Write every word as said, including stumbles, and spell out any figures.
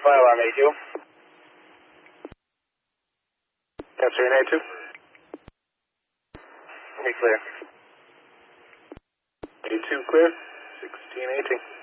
file on A two. Answering A two. Be clear. A two clear, sixteen eighteen.